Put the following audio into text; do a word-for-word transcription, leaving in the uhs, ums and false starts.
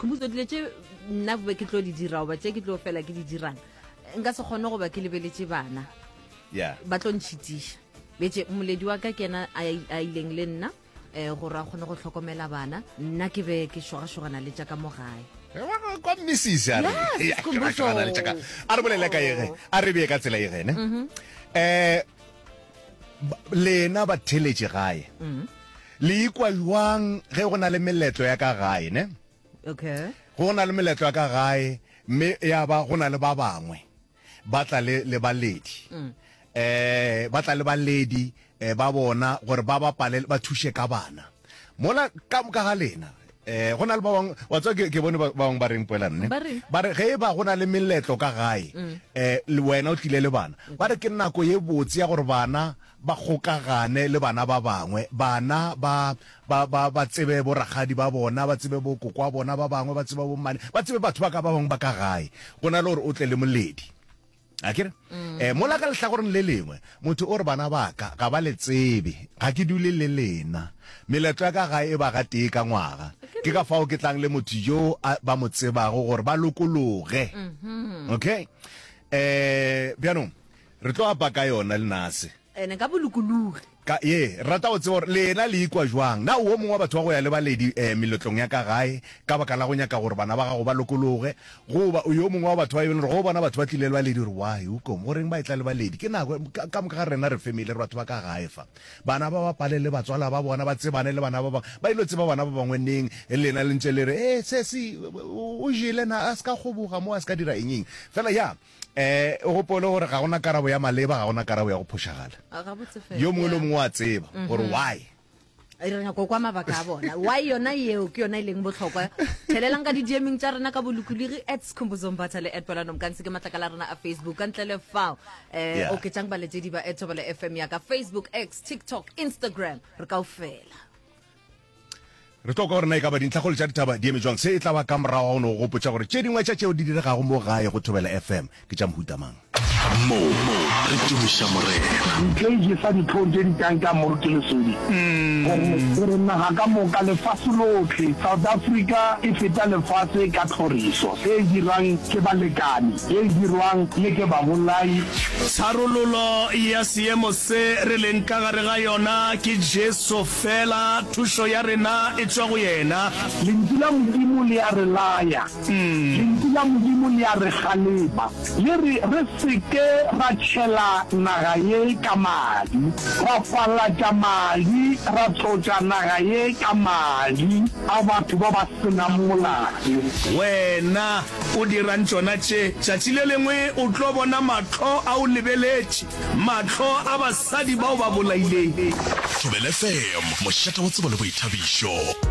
Skhumbuzo diletse nna be ke tlo di dira ba tse ke tlo fela ke di dirang nka se gone go ba ke lebeletse bana yeah ba tlo ntšhitisha betse moledi wa ka kena a ileng le nna eh go ra gone go tlhokomela bana nna ke be ke shoga shogana le tsa ka mo gae kwa misisi a re bolela ka ege a re be ka tsela ege ne eh lena ba theletše gae le ikwa jwang ge go na le meletlo ya ka gae ne okay go na le meletlo ya ka gae mme ya ba go na le ba bangwe ba tla le le baledi eh ba tla le baledi ba bona gore ba ba pale ba thushe ka bana mola ka ka ga lena eh gona le ba bang wa tswa ke bone ba bang ba reng poelanne ba re ge ba gona le meletlo ka gae eh le wena o tlile le bana ba re ke nako ye botse ya gore bana ba gokagane le bana ba bangwe bana ba ba ba ba tsebe bo ragadi ba bona ba tsebe bo kokwa bona ba bangwe ba tsebe bo mane ba tsebe batho ba ka ba bang ba ka gae gona le gore o tle le moledi akere eh mola ka le hlagoreng le lengwe motho o re bana ba ka ga ba le tsebe ga ke dule le lena meletlo ka gae e ba ga tee ka ngwaga ke ka fao ke tlang le motho yo ba mo tsebago gore ba lokologe okay eh bianong re tlo apa ka yona le nase ene ka bolukuluge ka ye rata o tsebo lena le ikwa jwang na o mongwe wa batho ba go ya le baledi eh meletlong ya ka gae ka baka la go nyaka gore bana ba ga go ba lokologe go ba o yo mongwe wa batho ba ile go bona batho ba tlile le baledi re why o kom gore ba itla le baledi ke nako ka mo ka rena re family re batho ba ka gae fa bana ba ba palele ba tswala ba bona ba tsebane le bana ba ba ba ile tseba bana ba bangwe neng e lena le ntse le re eh se si o jile na a ska go buga mo a ska dira eng fela ya eh o gopole gore ga gona karabo ya maleba ga gona karabo ya go phoshagala yo mongwe le mongwe wa tseba gore why re nya go kwa mabaka a bona why yona yeo ke yona ileng botlhokwa thelelang ka di D M tsa rena ka bolukuliri at Skhumbuzo Mbatha le at Balanom kanse ke matlakala rena a Facebook ka ntle le fao eh o ke tsang ba letse di ba at Thobela F M ya ka Facebook X TikTok Instagram re ka ofela re tlo gore na ka ba dintlha go le tsa ditaba di eme jwang se e tla ba ka morago no go potsa gore tše dingwe tša tšeo di direga go mo gae go Thobela F M ke tša mohutamang mo re tumisha morena ntle sa diphonte di tanka mo ke lesedi gore na ga mo ka le fasolotlhe South Africa e feta le fase ka tlhoriso e dirang ke balekani e dirwang le ke babolai tsharololo ya seemo se re leng ka gare ga yona ke Jesu fela thuso ya rena e tswa go yena lentswe la modimo le a re laya lentswe la modimo le a re galeba le re re seke ra tšhela naga ye ka madi ra falatša madi ra tlotša naga ye ka madi a batho ba ba senang molato wena o dirang tšona tše tšatši le lengwe o tlo bona matlho a o lebeletše matlho a basadi bao ba bolaileng Thobela F M mošata wa tsebo le boithabišo.